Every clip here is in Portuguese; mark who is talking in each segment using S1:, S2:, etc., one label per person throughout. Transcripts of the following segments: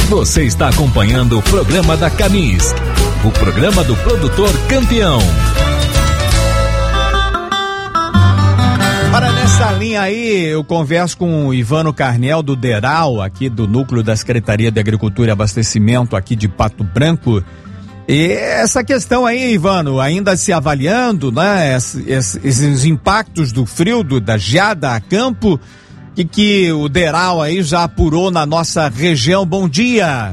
S1: Você está acompanhando o programa da Camisc, o programa do produtor campeão.
S2: Para nessa linha aí, eu converso com o Ivano Carnel do DERAL, aqui do Núcleo da Secretaria de Agricultura e Abastecimento aqui de Pato Branco. E essa questão aí, Ivano, ainda se avaliando, né? Esses impactos do frio, da geada a campo, que o DERAL aí já apurou na nossa região. Bom dia.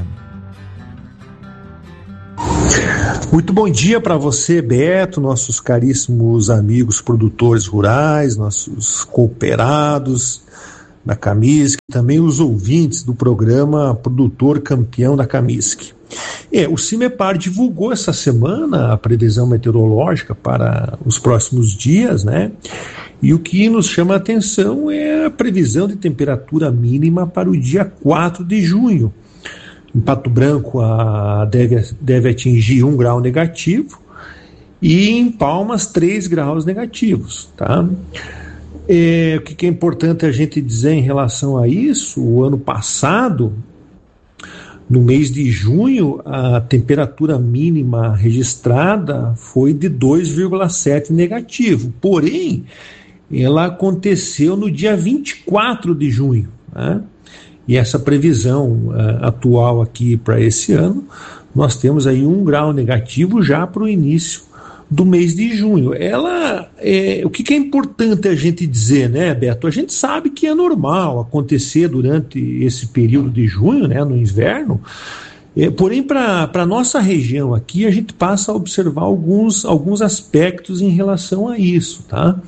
S3: Muito bom dia para você, Beto, nossos caríssimos amigos produtores rurais, nossos cooperados da Camisc, também os ouvintes do programa Produtor Campeão da Camisc. O CIMEPAR divulgou essa semana a previsão meteorológica para os próximos dias, né? E o que nos chama a atenção é a previsão de temperatura mínima para o dia 4 de junho. Em Pato Branco deve atingir 1 grau negativo e em Palmas 3 graus negativos, tá? O que é importante a gente dizer em relação a isso? O ano passado, no mês de junho, a temperatura mínima registrada foi de 2,7 negativo, porém, ela aconteceu no dia 24 de junho, né? E essa previsão atual aqui para esse ano, nós temos aí 1 grau negativo já para o início do mês de junho. O que é importante a gente dizer, né, Beto? A gente sabe que é normal acontecer durante esse período de junho, né, no inverno, porém para a nossa região aqui a gente passa a observar alguns aspectos em relação a isso, tá?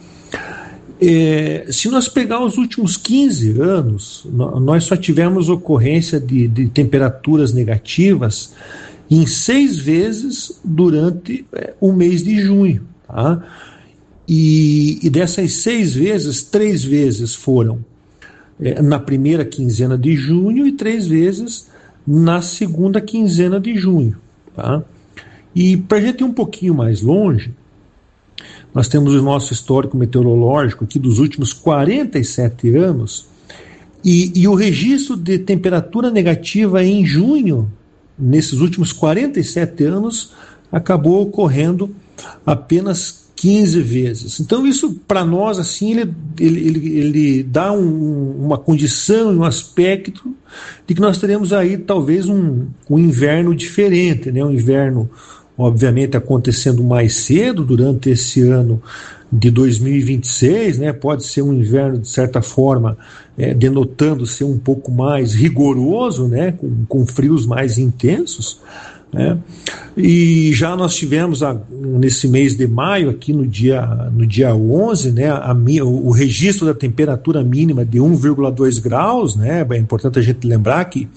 S3: Se nós pegar os últimos 15 anos, nós só tivemos ocorrência de temperaturas negativas em 6 vezes durante o mês de junho, tá? E dessas 6 vezes, 3 vezes foram na primeira quinzena de junho e 3 vezes na segunda quinzena de junho, tá? E para a gente ir um pouquinho mais longe, nós temos o nosso histórico meteorológico aqui dos últimos 47 anos e o registro de temperatura negativa em junho, nesses últimos 47 anos, acabou ocorrendo apenas 15 vezes. Então isso para nós assim ele dá uma condição, um aspecto de que nós teremos aí talvez um inverno diferente, né? Um inverno obviamente acontecendo mais cedo durante esse ano de 2026, né? Pode ser um inverno de certa forma denotando ser um pouco mais rigoroso, né? Com frios mais intensos, né? E já nós tivemos nesse mês de maio, aqui no dia 11, né? O registro da temperatura mínima de 1,2 graus, né? É importante a gente lembrar que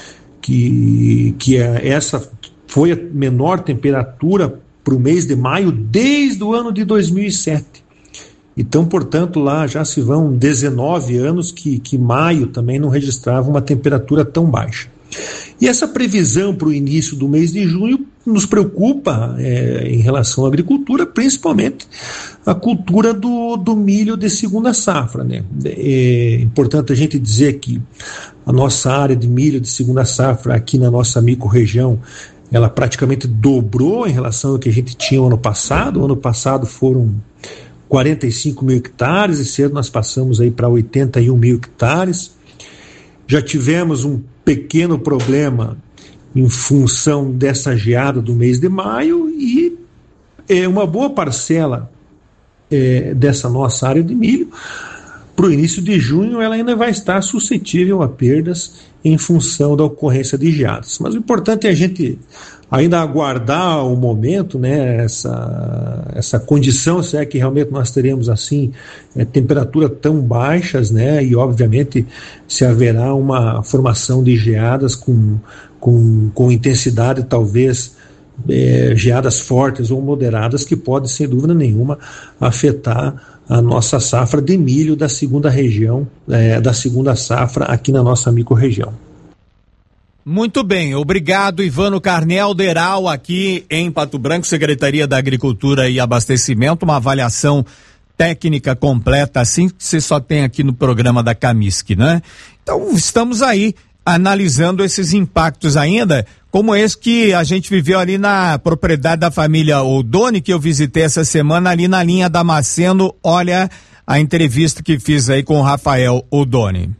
S3: essa foi a menor temperatura para o mês de maio desde o ano de 2007. Então, portanto, lá já se vão 19 anos que maio também não registrava uma temperatura tão baixa. E essa previsão para o início do mês de junho nos preocupa em relação à agricultura, principalmente a cultura do milho de segunda safra, né? É importante a gente dizer que a nossa área de milho de segunda safra aqui na nossa microrregião, ela praticamente dobrou em relação ao que a gente tinha no ano passado. O ano passado foram 45 mil hectares, esse ano nós passamos aí para 81 mil hectares. Já tivemos um pequeno problema em função dessa geada do mês de maio e uma boa parcela dessa nossa área de milho, para o início de junho, ela ainda vai estar suscetível a perdas em função da ocorrência de geadas. Mas o importante é a gente ainda aguardar o momento, né, essa condição, se é que realmente nós teremos assim temperaturas tão baixas, né, e obviamente se haverá uma formação de geadas com intensidade talvez geadas fortes ou moderadas que podem sem dúvida nenhuma afetar a nossa safra de milho da segunda região, da segunda safra aqui na nossa microrregião.
S2: Muito bem, obrigado, Ivano Carnel, DERAL, aqui em Pato Branco, Secretaria da Agricultura e Abastecimento, uma avaliação técnica completa, assim que você só tem aqui no programa da Camisc, né? Então, estamos aí analisando esses impactos ainda, como esse que a gente viveu ali na propriedade da família Oldoni, que eu visitei essa semana ali na linha Damasceno. Olha a entrevista que fiz aí com o Rafael Oldoni.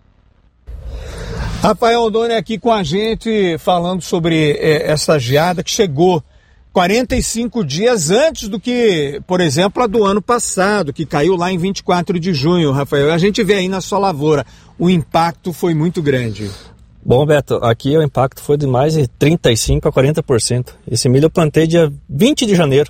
S2: Rafael Oldoni aqui com a gente falando sobre essa geada que chegou 45 dias antes do que, por exemplo, a do ano passado, que caiu lá em 24 de junho, Rafael. A gente vê aí na sua lavoura, o impacto foi muito grande.
S4: Bom, Beto, aqui o impacto foi de mais de 35% a 40%. Esse milho eu plantei dia 20 de janeiro.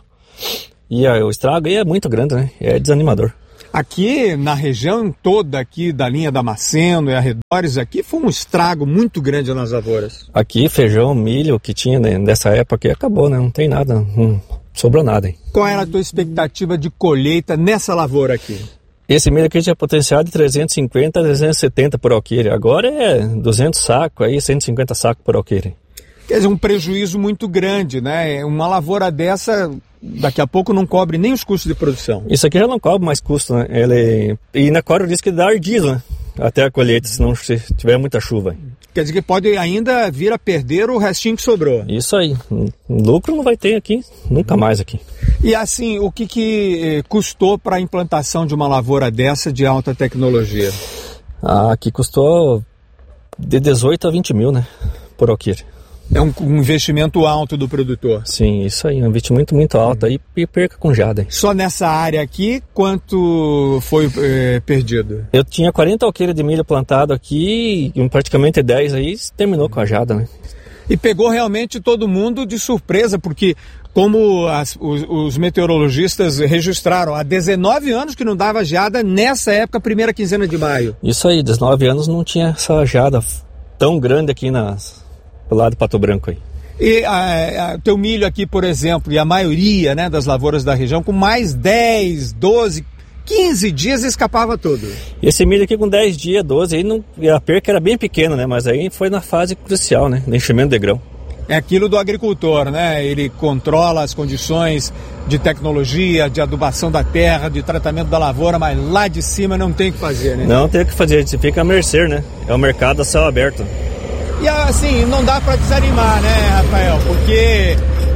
S4: E o estrago aí é muito grande, né? É desanimador. Aqui na região toda aqui da linha Damasceno e arredores, aqui foi um estrago muito grande nas lavouras. Aqui feijão, milho que tinha nessa época aqui acabou, né? Não tem nada, não sobrou nada. Hein?
S2: Qual era a tua expectativa de colheita nessa lavoura aqui?
S4: Esse milho aqui tinha potencial de 350 a 370 por alqueire. Agora é 200 sacos, aí 150 sacos por alqueire.
S2: Quer dizer, um prejuízo muito grande, né? Uma lavoura dessa, daqui a pouco não cobre nem os custos de produção.
S4: Isso aqui já não cobre mais custo, né? E na Coro diz que dá ardido, né? Até a colheita, se não tiver muita chuva.
S2: Quer dizer que pode ainda vir a perder o restinho que sobrou.
S4: Isso aí. Lucro não vai ter aqui, nunca mais aqui.
S2: E assim, o que custou para a implantação de uma lavoura dessa de alta tecnologia?
S4: Aqui custou de 18 a 20 mil, né? Por alqueire.
S2: É um investimento alto do produtor.
S4: Sim, isso aí, um investimento muito alto aí e perca com geada.
S2: Só nessa área aqui, quanto foi perdido?
S4: Eu tinha 40 alqueires de milho plantado aqui e praticamente 10 aí terminou com a geada, né?
S2: E pegou realmente todo mundo de surpresa, porque como os meteorologistas registraram, há 19 anos que não dava geada nessa época, primeira quinzena de maio.
S4: Isso aí, 19 anos não tinha essa geada tão grande aqui do lado do Pato Branco aí.
S2: E teu milho aqui, por exemplo, e a maioria, né, das lavouras da região, com mais 10, 12, 15 dias escapava tudo.
S4: Esse milho aqui com 10 dias, 12, aí a perca era bem pequena, né, mas aí foi na fase crucial, né, do enchimento de grão.
S2: É aquilo do agricultor, né, ele controla as condições de tecnologia, de adubação da terra, de tratamento da lavoura, mas lá de cima não tem o que fazer, né?
S4: Não tem o que fazer, você fica à mercê, né, é o mercado a céu aberto.
S2: E assim, não dá para desanimar, né, Rafael? Porque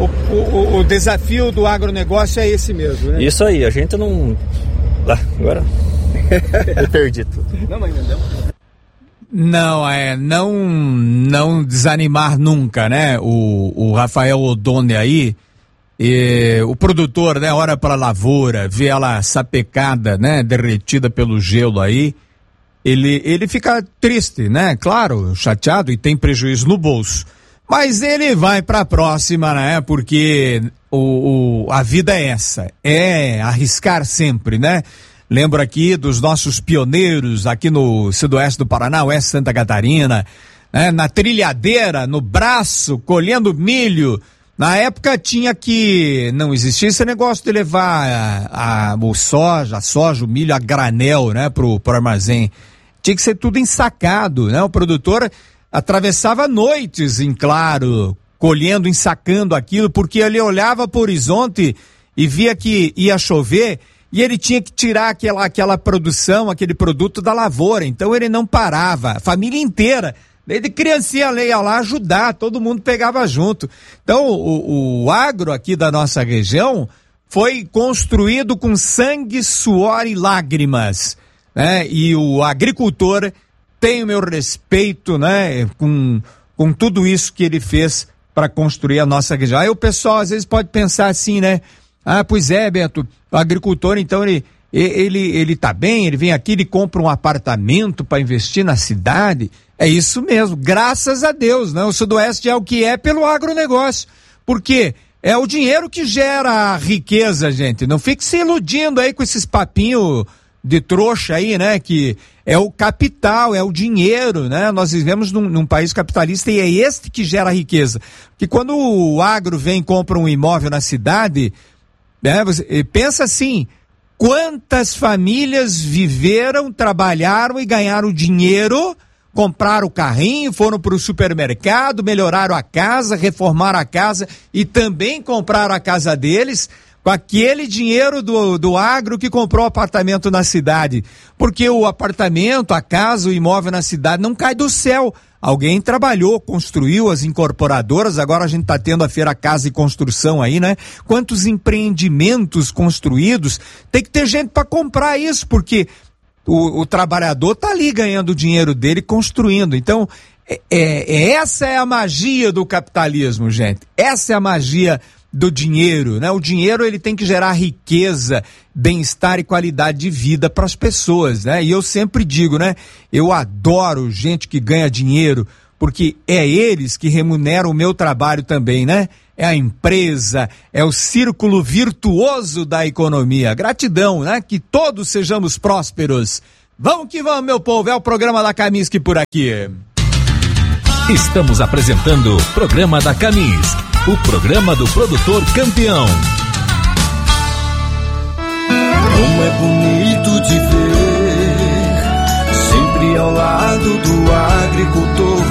S2: o desafio do agronegócio é esse mesmo, né?
S4: Isso aí, a gente não... agora eu perdi tudo.
S2: Não desanimar nunca, né? O Rafael Oldoni aí, o produtor, né, olha para a lavoura, vê ela sapecada, né, derretida pelo gelo aí, ele fica triste, né? Claro, chateado e tem prejuízo no bolso. Mas ele vai para a próxima, né? Porque a vida é essa, é arriscar sempre, né? Lembro aqui dos nossos pioneiros aqui no sudoeste do Paraná, oeste de Santa Catarina, né? Na trilhadeira, no braço, colhendo milho. Na época não existia esse negócio de levar a soja, o milho a granel, né, pro armazém. Tinha que ser tudo ensacado, né? O produtor atravessava noites em claro, colhendo, ensacando aquilo, porque ele olhava para o horizonte e via que ia chover e ele tinha que tirar aquela produção, aquele produto da lavoura. Então ele não parava, a família inteira. Desde criancinha ia lá ajudar, todo mundo pegava junto. Então o agro aqui da nossa região foi construído com sangue, suor e lágrimas, né? E o agricultor tem o meu respeito, né? Com tudo isso que ele fez para construir a nossa região. Aí o pessoal às vezes pode pensar assim, né? Ah, pois é, Beto, o agricultor então ele tá bem, ele vem aqui, ele compra um apartamento para investir na cidade. É isso mesmo, graças a Deus, né? O Sudoeste é o que é pelo agronegócio, porque é o dinheiro que gera riqueza, gente. Não fique se iludindo aí com esses papinhos de trouxa aí, né? Que é o capital, é o dinheiro, né? Nós vivemos num país capitalista e é este que gera riqueza. Porque quando o agro vem e compra um imóvel na cidade, né? Você pensa assim, quantas famílias viveram, trabalharam e ganharam dinheiro, compraram o carrinho, foram para o supermercado, melhoraram a casa, reformaram a casa e também compraram a casa deles com aquele dinheiro do agro que comprou apartamento na cidade. Porque o apartamento, a casa, o imóvel na cidade não cai do céu. Alguém trabalhou, construiu as incorporadoras, agora a gente está tendo a Feira Casa e Construção aí, né? Quantos empreendimentos construídos, tem que ter gente para comprar isso, porque o trabalhador tá ali ganhando o dinheiro dele, construindo. Então, essa é a magia do capitalismo, gente. Essa é a magia do dinheiro, né? O dinheiro, ele tem que gerar riqueza, bem-estar e qualidade de vida para as pessoas, né? E eu sempre digo, né? Eu adoro gente que ganha dinheiro, porque é eles que remuneram o meu trabalho também, né? É a empresa, é o círculo virtuoso da economia. Gratidão, né? Que todos sejamos prósperos. Vamos que vamos, meu povo, é o programa da Camisque por aqui.
S1: Estamos apresentando o Programa da Camisque, o programa do produtor campeão.
S5: Como é bonito de ver, sempre ao lado do agricultor